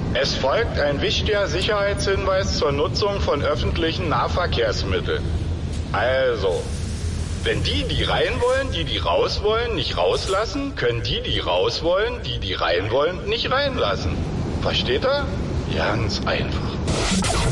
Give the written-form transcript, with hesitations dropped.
Es folgt ein wichtiger Sicherheitshinweis zur Nutzung von öffentlichen Nahverkehrsmitteln. Also, wenn die rein wollen, die raus wollen, nicht rauslassen, können die raus wollen, die rein wollen, nicht reinlassen. Versteht ihr? Ganz einfach.